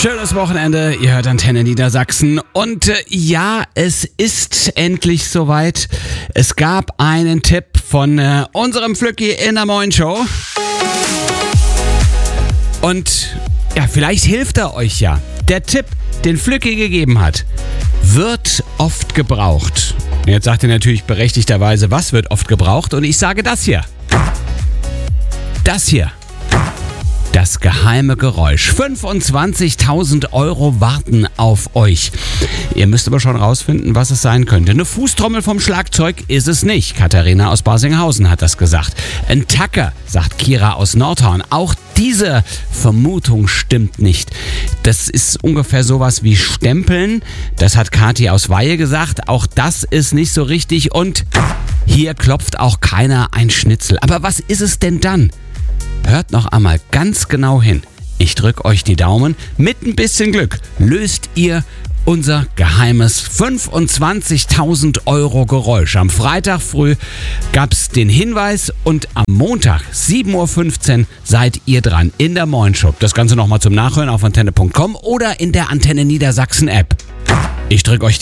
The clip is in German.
Schönes Wochenende, ihr hört Antenne Niedersachsen und ja, es ist endlich soweit. Es gab einen Tipp von unserem Flücki in der Moin Show und ja, vielleicht hilft er euch ja. Der Tipp, den Flücki gegeben hat, wird oft gebraucht. Jetzt sagt ihr natürlich berechtigterweise, was wird oft gebraucht? Und ich sage das hier. Das hier. Das geheime Geräusch. 25.000 Euro warten auf euch. Ihr müsst aber schon rausfinden, was es sein könnte. Eine Fußtrommel vom Schlagzeug ist es nicht. Katharina aus Barsinghausen hat das gesagt. Ein Tacker, sagt Kira aus Nordhorn. Auch diese Vermutung stimmt nicht. Das ist ungefähr sowas wie Stempeln. Das hat Kathi aus Weihe gesagt. Auch das ist nicht so richtig. Und hier klopft auch keiner ein Schnitzel. Aber was ist es denn dann? Hört noch einmal ganz genau hin. Ich drücke euch die Daumen. Mit ein bisschen Glück löst ihr unser geheimes 25.000 Euro Geräusch. Am Freitag früh gab es den Hinweis und am Montag 7.15 Uhr seid ihr dran in der Moin Show. Das Ganze nochmal zum Nachhören auf antenne.com oder in der Antenne Niedersachsen App. Ich drücke euch die